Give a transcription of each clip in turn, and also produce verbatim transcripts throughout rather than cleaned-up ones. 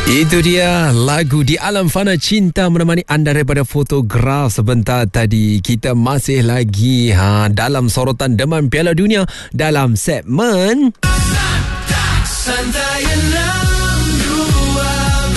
Itu dia lagu Di Alam Fana Cinta menemani anda daripada Fotograf sebentar tadi. Kita masih lagi ha, dalam sorotan Demam Piala Dunia dalam segmen Santai enam dua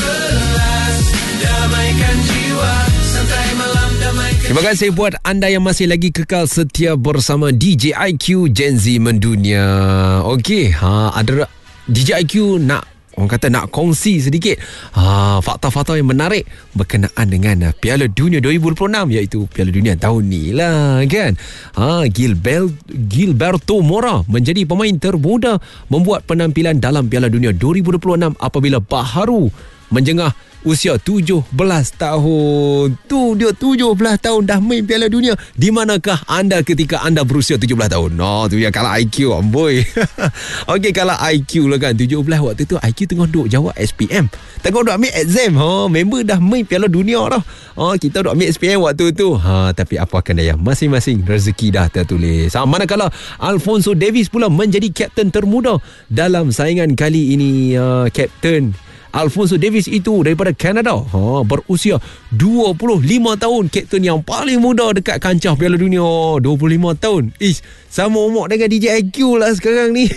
belas damaikan jiwa, santai malam damaikan. Terima kasih buat anda yang masih lagi kekal setia bersama D J I Q Gen Z Mendunia. Okey, ha, ada D J I Q nak orang kata nak kongsi sedikit ha, fakta-fakta yang menarik berkenaan dengan uh, Piala Dunia dua ribu dua puluh enam, iaitu Piala Dunia tahun ni lah kan. Ha, Gilbel, Gilberto Mora menjadi pemain termuda membuat penampilan dalam Piala Dunia dua ribu dua puluh enam apabila baharu menjengah usia tujuh belas tahun. Tu dia tujuh belas tahun dah main Piala Dunia. Di manakah anda ketika anda berusia tujuh belas tahun? No, tu ya kalau I Q amboi. Okey, kalau I Q lah kan tujuh belas waktu tu I Q tengah duk jawab S P M. Tengah duk ambil exam. Ha, member dah main Piala Dunia dah. Ha, kita duk ambil S P M waktu tu. Ha, tapi apa akan daya, masing-masing rezeki dah tertulis. Ha, manakala Alfonso Davies pula menjadi kapten termuda dalam saingan kali ini. Uh, kapten Alfonso Davies itu daripada Kanada, ha, berusia dua puluh lima tahun, kapten yang paling muda dekat kancah Piala Dunia. Dua puluh lima tahun. Ish, sama umur dengan D J I Q lah sekarang ni.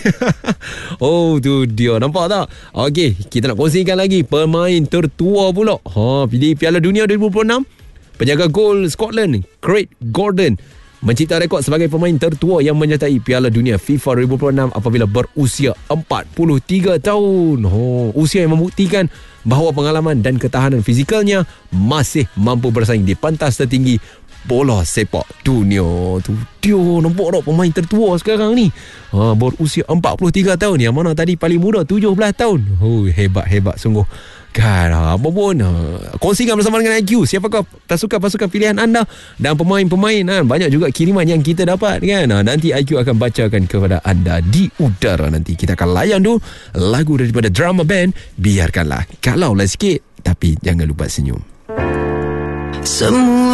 Oh, tu dia, nampak tak? Okey, kita nak kongsikan lagi pemain tertua pula ha, di Piala Dunia dua ribu dua puluh enam. Penjaga gol Scotland Craig Gordon mencipta rekod sebagai pemain tertua yang menyertai Piala Dunia FIFA dua ribu dua puluh enam apabila berusia empat puluh tiga tahun. Oh, usia yang membuktikan bahawa pengalaman dan ketahanan fizikalnya masih mampu bersaing di pentas tertinggi bola sepak dunia. Tu dia, nampak tak pemain tertua sekarang ni. Ha, berusia empat puluh tiga tahun, yang mana tadi paling muda tujuh belas tahun. Oh, hebat-hebat sungguh. Kan, apa pun kongsikan bersama dengan I Q siapakah pasukan-pasukan pilihan anda dan pemain-pemain. Ha, banyak juga kiriman yang kita dapat kan. Ha, nanti I Q akan bacakan kepada anda di udara. Nanti kita akan layan dulu lagu daripada drama band Biarkanlah. Kalaulah sikit, tapi jangan lupa senyum. Semua